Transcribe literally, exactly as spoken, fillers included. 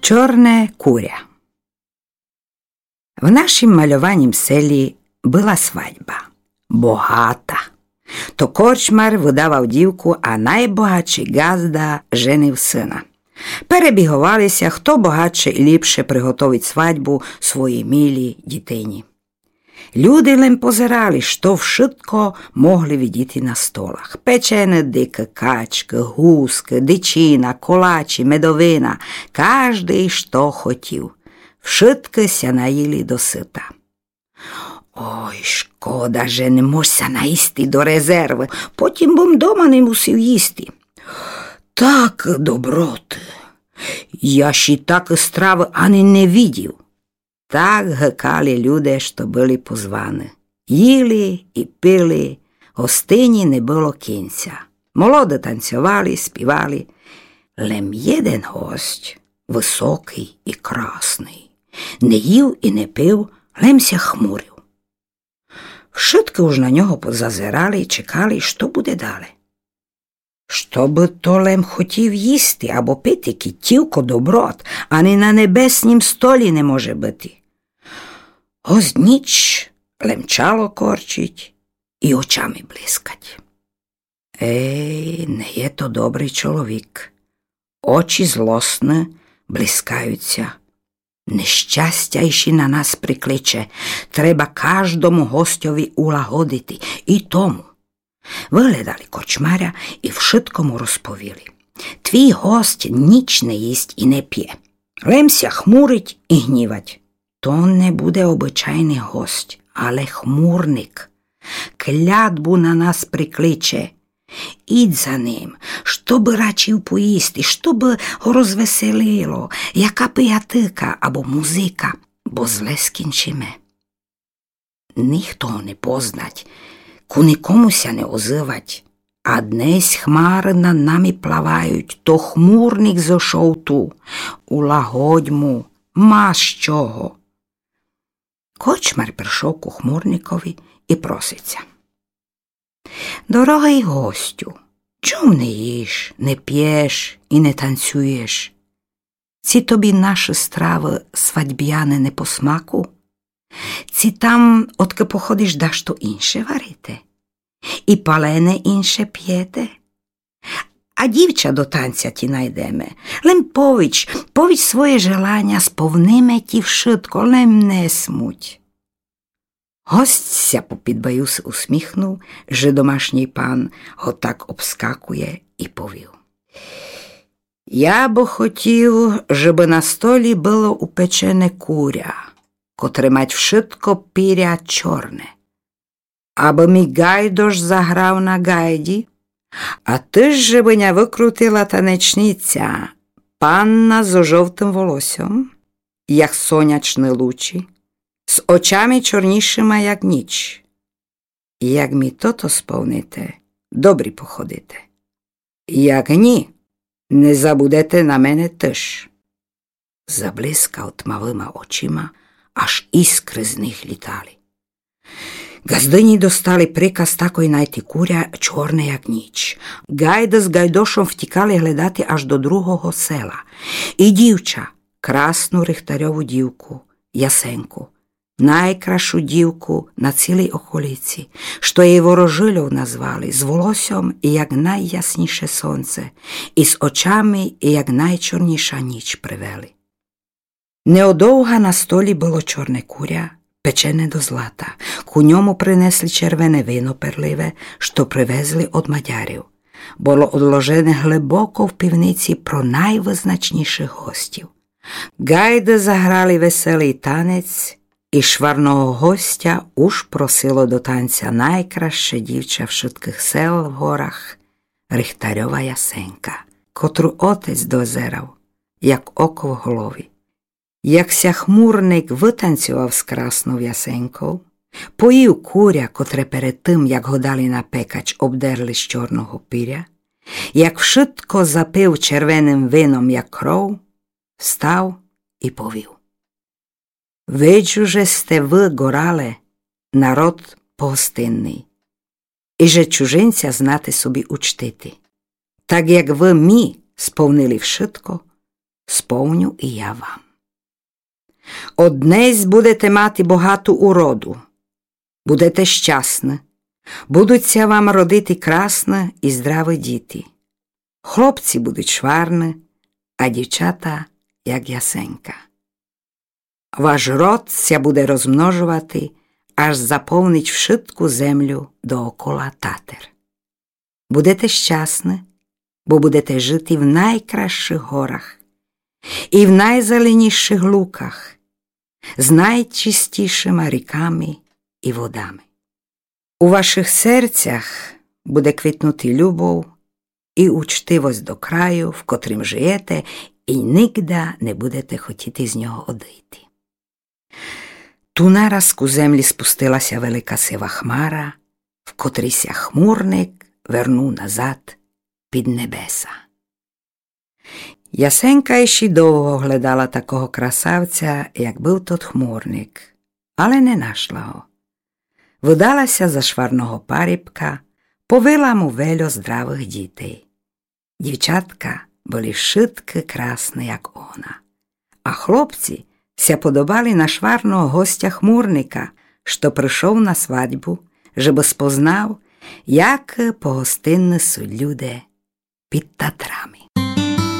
Чорне куря. В нашім мальованім селі була свадьба. Богата. То корчмар видавав дівку, а найбагатший газда женив сина. Перебігувалися, хто багатше і ліпше приготовить свадьбу своїй милій дитині. Люди лем позирали, що вшитко могли видіти на столах. Печене дике, качки, гуски, дичина, колачі, медовина. Кожний, що хотів. Вшитки ся наїли до сита. Ой, шкода, že не можся наїсти до резерви. Потім бом дома не мусив їсти. Так, доброти. Я ще так страви ані не видів. Так гикали люди, що були позвані. Їли і пили, гостині не було кінця. Молоді танцювали, співали. Лем єден гость, високий і красний, не їв і не пив, лемся хмурив. Вшитки уж на нього позазирали і чекали, що буде далі. Що би то лем хотів їсти або пити, тільки доброт, ані на небеснім столі не може бути. Ось ніч лемчало корчить і очами блискать. Ей, не є то добрий чоловік. Очі злосне блискаються. Нещастя іще на нас прикличе. Треба кожному гостьові улагодити. І тому. Виглядали корчмаря і вшиткому розповіли. Твій гость ніч не їсть і не п'є. Лемся хмурить і гнівать. То не буде обичайний гость, але хмурник. Клятбу на нас прикличе. Ідь за ним, щоб рачив поїсти, щоб го розвеселило, яка пиятика або музика, бо зле скінчиме. Ніхто не познать, ку нікомуся не озивать, а днесь хмари над нами плавають, то хмурник зошов ту, улагодьму, ма з чого. Корчмар прийшов ку хмурникові і проситься. Дорогий гостю, чому не їш, не п'єш і не танцюєш? Ці тобі наші страви свадьбяни не по смаку? Ці там, отки походиш, даш то інше варите? І палене інше п'єте? А дівча до танця ті найдеме. Лем повіч, повіч своє желання, сповниме ті вшитко, лем не смуть. Гость ся попідбаюс усміхнув, що домашній пан го так обскакує і повів. Я бо хотів, щоб на столі було упечене куря, котре мать вшитко піря чорне. Аби мій гайдош заграв на гайді, а ти ж жебеня викрутила танечниця, панна з жовтим волоссям, як сонячні лучі, з очами чорнішими, як ніч. Як мі то-то сповните, добрі походите. Як ні, не забудете на мене теж. Заблискав тмавима очима, аж іскри з них літали. Газдині достали приказ такої найти куря чорне, як ніч. Гайда з Гайдошом втікали глядати аж до другого села. І дівча, красну рихтарьову дівку, Ясенку, найкращу дівку на цілій околиці, що її Ворожильов назвали, з волоссям, як найясніше сонце, і з очами, як найчорніша ніч привели. Неодовга на столі було чорне куря, печене до злата. Ку ньому принесли червене вино перливе, що привезли од мадярів. Було одложене глибоко в півниці про найвизначніших гостів. Гайди заграли веселий танець, і шварного гостя уж просило до танця найкраще дівча вшитких сел в горах, рихтарьова Ясенка, котру отець дозерав, як око в голові. Якся хмурник витанцював з красною Ясенкою, поїв куря, котре перед тим, як го дали на пекач, обдерли з чорного піря, як вшитко запив червеним вином, як кров, встав і повів. Виджу, же сте ви, горале, народ погостинний, і же чужинця знати собі учтити. Так як ви мі сповнили вшитко, сповню і я вам. Однесь будете мати багату уроду, будете щасні, будуться вам родити красне і здраві діти. Хлопці будуть шварні, а дівчата, як ясенька. Ваш род ся буде розмножувати, аж заповнить вшитку землю доокола Татер. Будете щасні, бо будете жити в найкращих горах і в найзеленіших луках, з найчистішими ріками і водами. У ваших серцях буде квітнути любов і учтивость до краю, в котрим живете, і нігде не будете хотіти з нього одійти. Ту нараз ку землі спустилася велика сива хмара, в котрийся хмурник вернув назад під небеса. Ясенька іще довго глядала такого красавця, як був тот хмурник, але не нашла го. Видалася за шварного парібка, повила му вельо здравих дітей. Дівчатка були шитки красні, як вона, а хлопці ся подобали на шварного гостя хмурника, що прийшов на свадьбу, щоб спознав, як погостинні суть люди під Татрами.